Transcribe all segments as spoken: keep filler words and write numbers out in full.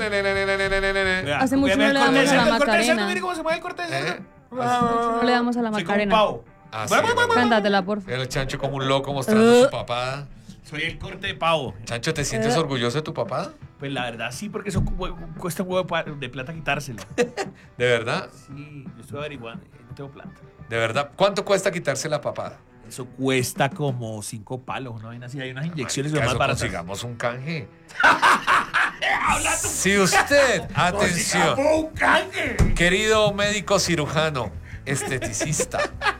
Hace mucho no le damos a la Macarena. Mire cómo se mueve el corte de cerdo. No le damos a la Macarena. Ah, sí, Cántatela, por favor. el Chancho como un loco mostrando su papada. Soy el corte de pavo. Chancho, ¿te sientes orgulloso de tu papada? Pues la verdad sí, porque eso cu- cuesta un huevo de plata quitárselo. ¿De verdad? Sí, yo estoy averiguando, no tengo plata. ¿De verdad? ¿Cuánto cuesta quitarse la papada? Eso cuesta como cinco palos, ¿no? Hay unas inyecciones Marica, más eso baratas. consigamos un canje. Si usted, atención, un canje. querido médico cirujano, esteticista,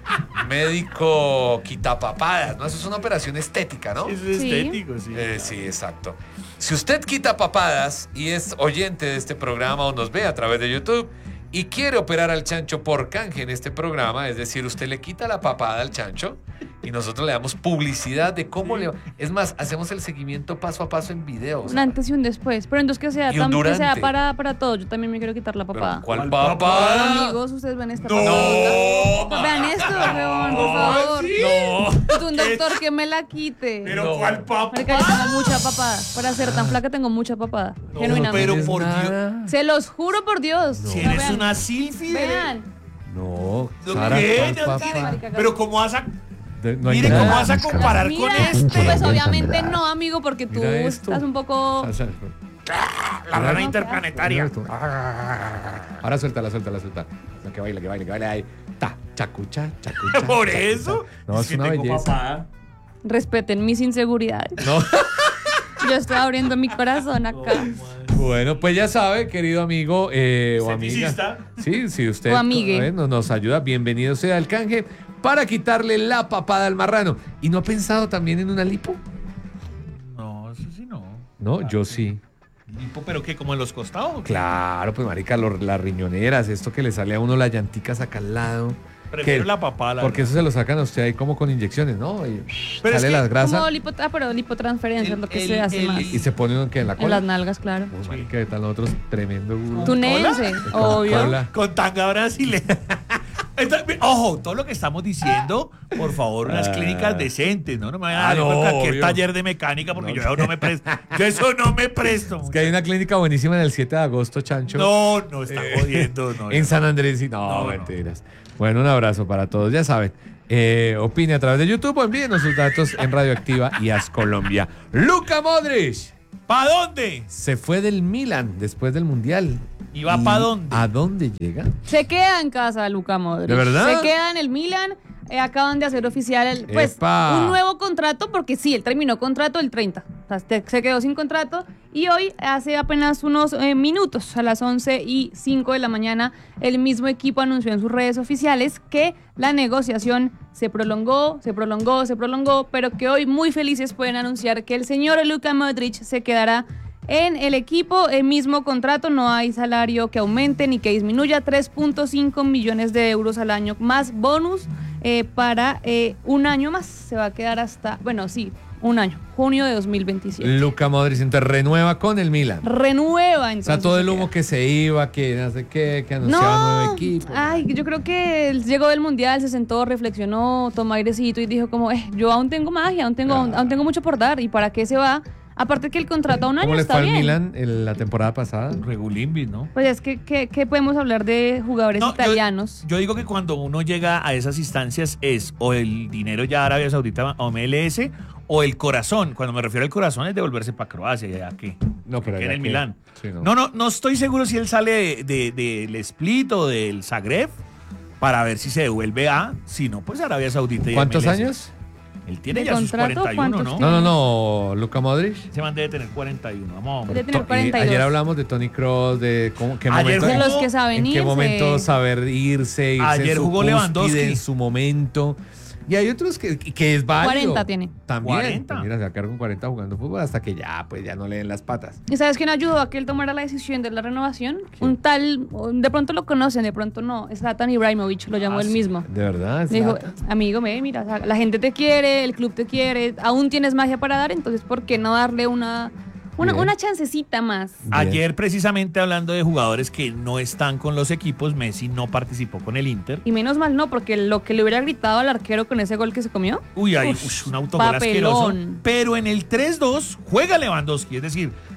médico quitapapadas, ¿no? Eso es una operación estética, ¿no? Eso es Sí. estético, sí. Eh, sí, exacto. Si usted quita papadas y es oyente de este programa o nos ve a través de YouTube y quiere operar al Chancho por canje en este programa, es decir, usted le quita la papada al Chancho y nosotros le damos publicidad de cómo le va. Es más, hacemos el seguimiento paso a paso en videos. Un antes y un después. Pero entonces que sea, Y un tam- que sea durante. para, para todos. Yo también me quiero quitar la Pero, papada. ¿cuál ¿Cuál papada? Amigos, ustedes ven esta No. papada. Vean esto, weón, por favor. No. Es un doctor que me la quite. Pero No. ¿cuál papá? Marica, yo tengo mucha papada. Para ser tan flaca tengo mucha papada. Genuinamente. pero ¿Tienes por nada? Se los juro por Dios. Si No, eres vean. una silfi. Vean. No, ¿Lo Sara, qué? ¿cuál No papá? marica. Pero ¿cómo vas a, De- no hay mire nada. cómo vas a comparar con Mira, este? pues obviamente no, amigo, porque tú Mira esto. estás un poco... Sa- sa- La rana No, interplanetaria. Mira esto. Ahora suéltala, suéltala, suéltala. La que baila, que baila, que baila ahí. Ta, chacucha, chacucha. Por chacucha. eso. No, es que una tengo belleza. papada. Respeten mis inseguridades. No. Yo estoy abriendo mi corazón acá. Bueno, pues ya sabe, querido amigo eh, o Esteticista. amiga. Sí, si usted O amigue. eh, nos, nos ayuda, bienvenido sea al canje para quitarle la papada al marrano. ¿Y no ha pensado también en una lipo? No, eso sí no. No, yo sí. Lipo, ¿pero qué? ¿Como en los costados? Claro, pues marica, lo- las riñoneras, esto que le sale a uno las llanticas acá al lado. Prefiero que- la papada. la Porque verdad. eso se lo sacan a usted ahí como con inyecciones, ¿no? Y Pero es sale que las grasas Como lipo, ah, pero lipotransferencia El- es lo que el- se hace el- más. y se pone uno que en la En cola. las nalgas, claro. Uy, marica, ¿qué tal nosotros? Tremendo. Tunense, obvio. Cola. Con tanga brasileña. Entonces, ojo, todo lo que estamos diciendo, por favor, unas Ah. clínicas decentes, ¿no? No me vayan a Ah, dar no, con cualquier obvio. taller de mecánica porque No. yo no me presto. Yo eso no me presto. Es que hay una clínica buenísima en el siete de agosto, Chancho. No, no está Eh, jodiendo. No, en no. San Andrés. y- No, No, no. mentiras. Bueno, un abrazo para todos. Ya saben, eh, opine a través de YouTube o envíenos sus datos en Radioactiva y As Colombia. Luka Modric ¿Para dónde? se fue del Milan después del Mundial. ¿Y va pa' dónde? ¿A dónde llega? Se queda en casa Luka Modric. ¿De verdad? Se queda en el Milan. Eh, acaban de hacer oficial el, pues, ¡Epa! un nuevo contrato, porque sí, él terminó contrato el treinta. O sea, se- se quedó sin contrato. Y hoy, hace apenas unos eh, minutos, a las once y cinco de la mañana, el mismo equipo anunció en sus redes oficiales que la negociación se prolongó, se prolongó, se prolongó, pero que hoy muy felices pueden anunciar que el señor Luka Modric se quedará en el equipo. El mismo contrato, no hay salario que aumente ni que disminuya, tres punto cinco millones de euros al año más bonus eh, para eh, un año más. Se va a quedar hasta, bueno, sí, un año, junio de dos mil veintisiete. Luka Modric entonces renueva con el Milan. Renueva O entonces. sea, todo el se humo queda. que se iba, que no sé qué, que anunciaba No, nuevo equipo. ay, yo creo que él llegó del mundial, se sentó, reflexionó, tomó airecito y dijo como, eh, yo aún tengo magia, aún tengo, Claro. aún tengo mucho por dar. ¿Y para qué se va? Aparte que el contrato a un año ¿Cómo le está fue al bien. Milan en la temporada pasada? Regulimbi, ¿no? Pues es que, ¿qué, qué podemos hablar de jugadores No, yo- italianos? Yo digo que cuando uno llega a esas instancias es o el dinero ya Arabia Saudita o M L S o el corazón. Cuando me refiero al corazón es devolverse para Croacia, ya que No, pero que en allá el que- Milán. sí, no. no. no, no, estoy seguro si él sale de, de- del Split o del Zagreb para ver si se devuelve a, si no, pues Arabia Saudita. Y ¿Cuántos M L S. años? Él tiene ¿De ya sus contrato? cuarenta y uno, ¿Cuántos ¿no? No, no, no, Luka Modric. Ese man debe tener cuarenta y uno. Vamos, Debe hombre. tener To- y cuarenta y dos. Ayer hablamos de Toni Kroos, de cómo, qué Ayer momento, De jugó- los que saben en qué irse. momento saber irse, irse Ayer en su jugó cúspide, Lewandowski. en su momento. Y hay otros que, que es válido. cuarenta tiene. También. cuarenta. Pues mira, se va a quedar con cuarenta jugando fútbol hasta que ya, pues ya no le den las patas. ¿Y sabes quién ayudó a que él tomara la decisión de la renovación? Un tal, de pronto lo conocen, de pronto no, Zlatan Ibrahimovic, lo llamó Ah, él sí. mismo. De verdad. Le dijo, Zlatan. amigo, ve, mira, o sea, la gente te quiere, el club te quiere, aún tienes magia para dar, entonces ¿por qué no darle una, una, Bien. una chancecita más? Bien. Ayer, precisamente hablando de jugadores que no están con los equipos, Messi no participó con el Inter. Y menos mal no, porque lo que le hubiera gritado al arquero con ese gol que se comió. Uy, hay Uf, un autogol asqueroso. papelón. Pero en el tres dos juega Lewandowski. Es decir,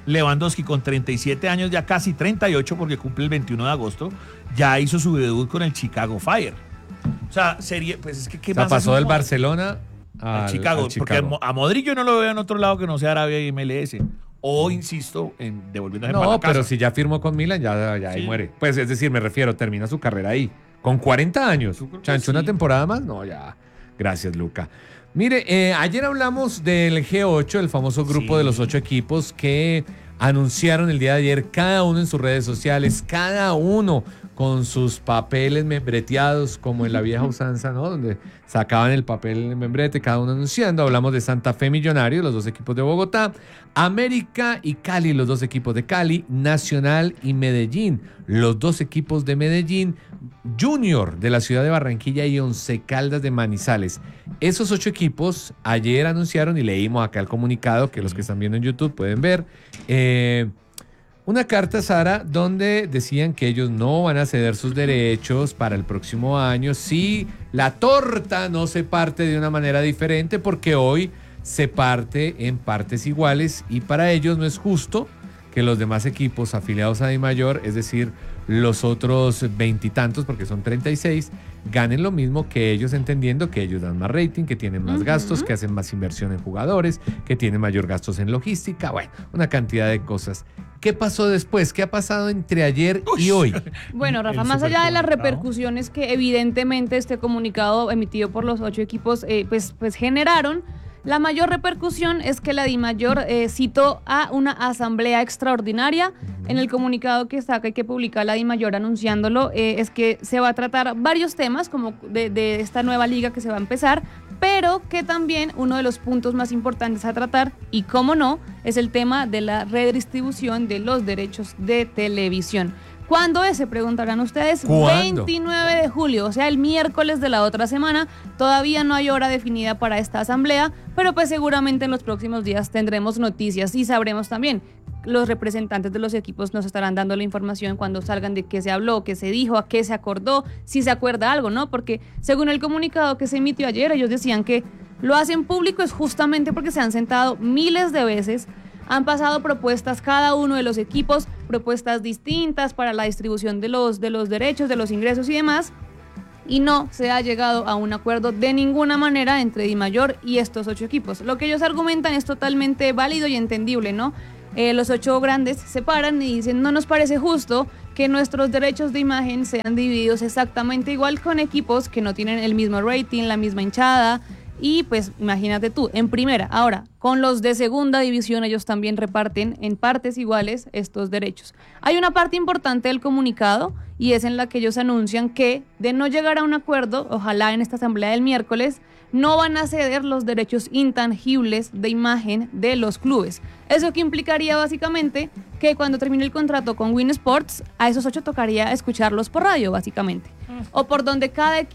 Lewandowski con treinta y siete años, ya casi treinta y ocho porque cumple el veintiuno de agosto, ya hizo su debut con el Chicago Fire. O sea, sería, pues es que ¿qué O sea, más pasó hace del un- Barcelona al al Chicago, al porque Chicago. a Modric yo no lo veo en otro lado que no sea Arabia y M L S. O insisto en devolviéndose para No, la casa. pero si ya firmó con Milan, ya, ya ahí Sí. muere. Pues es decir, me refiero, termina su carrera ahí. Con cuarenta años. Yo creo que Chancho, ¿una sí. temporada más? No, ya. Gracias, Luca. Mire, eh, ayer hablamos del G ocho, el famoso grupo Sí. de los ocho equipos que anunciaron el día de ayer, cada uno en sus redes sociales, cada uno con sus papeles membreteados, como en la vieja usanza, ¿no? Donde sacaban el papel en membrete, cada uno anunciando. Hablamos de Santa Fe Millonarios, los dos equipos de Bogotá, América y Cali, los dos equipos de Cali, Nacional y Medellín, los dos equipos de Medellín, Junior de la ciudad de Barranquilla y Once Caldas de Manizales. Esos ocho equipos ayer anunciaron, y leímos acá el comunicado que los que están viendo en YouTube pueden ver, eh, una carta, Sara, donde decían que ellos no van a ceder sus derechos para el próximo año si la torta no se parte de una manera diferente, porque hoy se parte en partes iguales y para ellos no es justo que los demás equipos afiliados a DiMayor, es decir, los otros veintitantos, porque son treinta y seis, ganen lo mismo que ellos, entendiendo que ellos dan más rating, que tienen más Ujú. gastos, que hacen más inversión en jugadores, que tienen mayor gastos en logística, bueno, una cantidad de cosas. ¿Qué pasó después? ¿Qué ha pasado entre ayer y hoy? Bueno, Rafa, El más allá de las supercomunicado. repercusiones que evidentemente este comunicado emitido por los ocho equipos eh, pues, pues generaron, la mayor repercusión es que la DIMAYOR eh, citó a una asamblea extraordinaria. En el comunicado que saca y que publica la DIMAYOR anunciándolo, eh, es que se va a tratar varios temas como de, de esta nueva liga que se va a empezar, pero que también uno de los puntos más importantes a tratar, y cómo no, es el tema de la redistribución de los derechos de televisión. ¿Cuándo es? Se preguntarán ustedes. ¿Cuándo? veintinueve de julio, o sea, el miércoles de la otra semana. Todavía no hay hora definida para esta asamblea, pero pues seguramente en los próximos días tendremos noticias y sabremos también. Los representantes de los equipos nos estarán dando la información cuando salgan de qué se habló, qué se dijo, a qué se acordó, si se acuerda algo, ¿no? Porque según el comunicado que se emitió ayer, ellos decían que lo hacen público es justamente porque se han sentado miles de veces. Han pasado propuestas cada uno de los equipos, propuestas distintas para la distribución de los, de los derechos, de los ingresos y demás, y no se ha llegado a un acuerdo de ninguna manera entre DIMAYOR y estos ocho equipos. Lo que ellos argumentan es totalmente válido y entendible, ¿no? Eh, los ocho grandes se paran y dicen, no nos parece justo que nuestros derechos de imagen sean divididos exactamente igual con equipos que no tienen el mismo rating, la misma hinchada. Y pues imagínate tú, en primera. Ahora, con los de segunda división ellos también reparten en partes iguales estos derechos. Hay una parte importante del comunicado y es en la que ellos anuncian que de no llegar a un acuerdo, ojalá en esta asamblea del miércoles, no van a ceder los derechos intangibles de imagen de los clubes. Eso que implicaría básicamente que cuando termine el contrato con Win Sports, a esos ocho tocaría escucharlos por radio, básicamente. O por donde cada equipo